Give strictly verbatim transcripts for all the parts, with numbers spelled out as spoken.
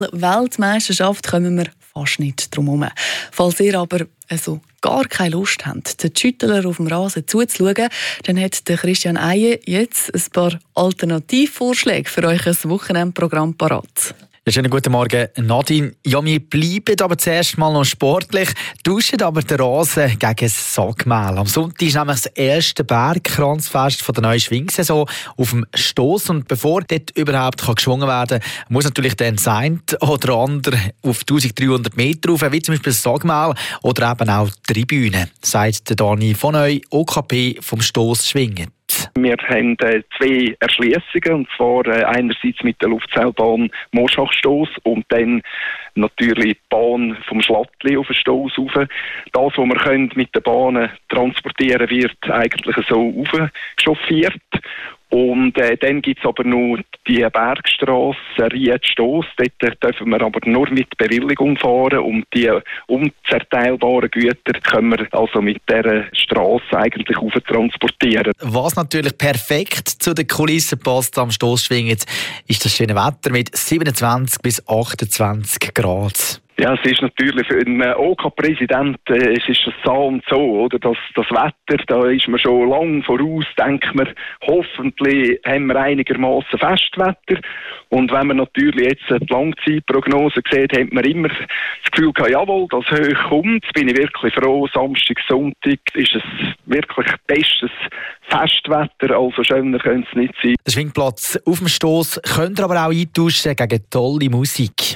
Weltmeisterschaft kommen wir fast nicht drum herum. Falls ihr aber also gar keine Lust habt, den Schüttler auf dem Rasen zuzuschauen, dann hat der Christian Eihe jetzt ein paar Alternativvorschläge für euch ein Wochenendprogramm parat. Ja, schönen guten Morgen, Nadine. Ja, wir bleiben aber zuerst mal noch sportlich, tauschen aber den Rasen gegen Sagmehl. Am Sonntag ist nämlich das erste Bergkranzfest der neuen Schwingsaison auf dem Stoss. Und bevor dort überhaupt geschwungen werden kann, muss natürlich dann das eine oder andere auf eintausenddreihundert Meter rauf, wie zum Beispiel das Sagmehl oder eben auch die Tribüne, sagt Dani von Neu, O K P vom Stoss schwingen. Wir haben äh, zwei Erschliessungen, und zwar äh, einerseits mit der Luftseilbahn Moschachstoss und dann natürlich die Bahn vom Schlattli auf den Stoss rauf. Das, was wir können mit den Bahnen transportieren, wird eigentlich so aufgechauffiert. Und äh, dann gibt es aber noch die Bergstrasse Ried-Stoss. Dort dürfen wir aber nur mit Bewilligung fahren, und die unzerteilbaren Güter können wir also mit dieser Strasse eigentlich transportieren. Was natürlich perfekt zu den Kulissen passt am Stoss schwingt, ist das schöne Wetter mit siebenundzwanzig bis achtundzwanzig Grad. Ja, es ist natürlich für einen O K-Präsident, äh, es ist das so und so, oder? Das, das Wetter, da ist man schon lang voraus, denkt man, hoffentlich haben wir einigermaßen Festwetter. Und wenn man natürlich jetzt die Langzeitprognose sieht, hat man immer das Gefühl gehabt, jawohl, das hoch kommt. Jetzt bin ich wirklich froh, Samstag, Sonntag ist es wirklich bestes Festwetter, also schöner könnte es nicht sein. Der Schwingplatz auf dem Stoss könnt ihr aber auch eintauschen gegen tolle Musik.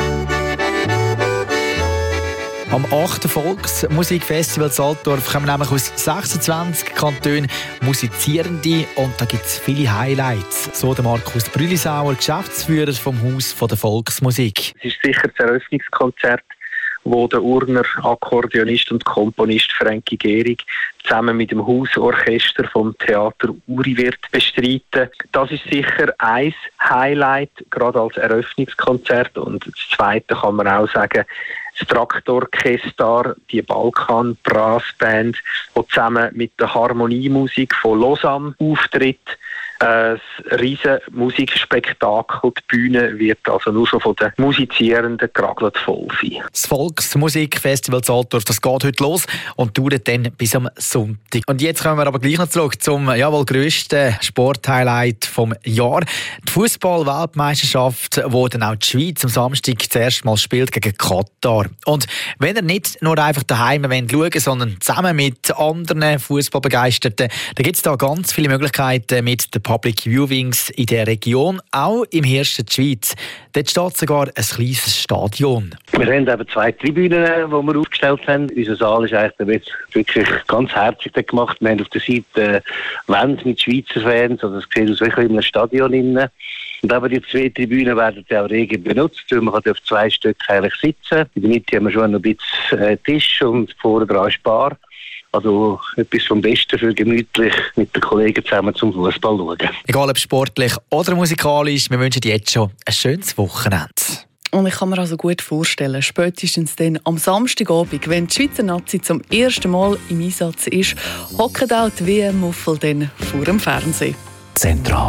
Am achten Volksmusikfestival Salzdorf kommen nämlich aus sechsundzwanzig Kantonen Musizierende, und da gibt es viele Highlights. So der Markus Brülisauer, Geschäftsführer vom Haus der Volksmusik. Es ist sicher das Eröffnungskonzert, wo der Urner Akkordeonist und Komponist Frankie Gehrig zusammen mit dem Hausorchester vom Theater Uri wird bestreiten. Das ist sicher ein Highlight, gerade als Eröffnungskonzert. Und das Zweite kann man auch sagen, das Traktorchester, die Balkan Brass Band, die zusammen mit der Harmoniemusik von Lausanne auftritt. Ein riesen Musikspektakel. Die Bühne wird also nur schon von den Musizierenden geragelt voll sein. Das Volksmusikfestival Salzdorf, das geht heute los und dauert dann bis am Sonntag. Und jetzt kommen wir aber gleich noch zurück zum ja, wohl grössten Sporthighlight vom Jahr. Die Fußball-Weltmeisterschaft, wo dann auch die Schweiz am Samstag zuerst mal spielt gegen Katar. Und wenn ihr nicht nur einfach daheim schauen wollt, sondern zusammen mit anderen Fußballbegeisterten, dann gibt es da ganz viele Möglichkeiten mit den Public Viewings in der Region, auch im Hirsten der Schweiz. Dort steht sogar ein kleines Stadion. Wir haben eben zwei Tribünen, die wir aufgestellt haben. Unser Saal ist eigentlich wirklich ganz herzig gemacht. Wir haben auf der Seite Wände mit Schweizer Fans, also es sieht aus wie in einem Stadion innen. Und aber die zwei Tribünen werden ja auch rege benutzt, weil man kann auf zwei Stück eigentlich sitzen. In der Mitte haben wir schon noch ein bisschen Tisch und vorne dran ist Bar. Also etwas vom Besten für gemütlich mit den Kollegen zusammen zum Fußball schauen. Egal ob sportlich oder musikalisch, wir wünschen dir jetzt schon ein schönes Wochenende. Und ich kann mir also gut vorstellen, spätestens dann am Samstagabend, wenn die Schweizer Nazi zum ersten Mal im Einsatz ist, hocken auch die W M-Muffel dann vor dem Fernsehen. Zentral.